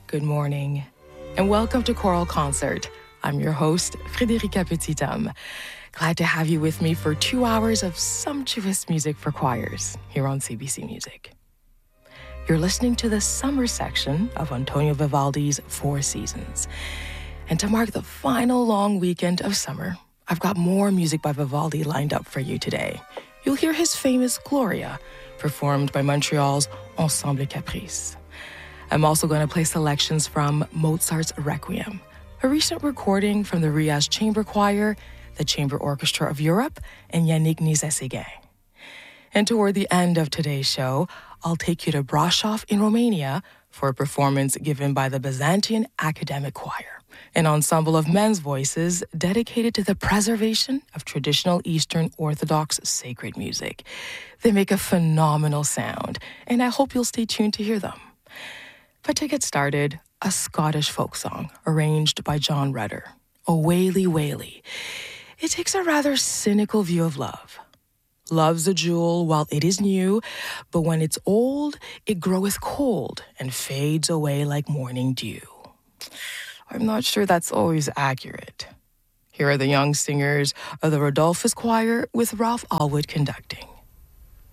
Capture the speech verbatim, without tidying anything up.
good morning, and welcome to Choral Concert. I'm your host, Frédérica Petit-Homme. Glad to have you with me for two hours of sumptuous music for choirs here on C B C Music. You're listening to the summer section of Antonio Vivaldi's Four Seasons. And to mark the final long weekend of summer, I've got more music by Vivaldi lined up for you today. You'll hear his famous Gloria, performed by Montreal's Ensemble Caprice. I'm also going to play selections from Mozart's Requiem, a recent recording from the Rias Chamber Choir, the Chamber Orchestra of Europe, and Yannick Nizet-Séguin. And toward the end of today's show, I'll take you to Brașov in Romania for a performance given by the Byzantine Academic Choir, an ensemble of men's voices dedicated to the preservation of traditional Eastern Orthodox sacred music. They make a phenomenal sound, and I hope you'll stay tuned to hear them. But to get started, a Scottish folk song arranged by John Rutter, O Waly Waly. It takes a rather cynical view of love. Love's a jewel while it is new, but when it's old, it groweth cold and fades away like morning dew. I'm not sure that's always accurate. Here are the young singers of the Rodolphus Choir with Ralph Allwood conducting.